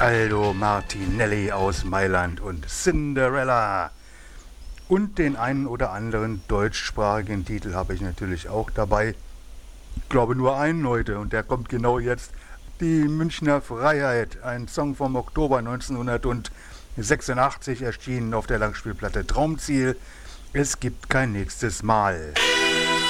Aldo Martinelli aus Mailand und Cinderella. Und den einen oder anderen deutschsprachigen Titel habe ich natürlich auch dabei. Ich glaube nur einen heute und der kommt genau jetzt. Die Münchner Freiheit, ein Song vom Oktober 1986 erschienen auf der Langspielplatte Traumziel. Es gibt kein nächstes Mal.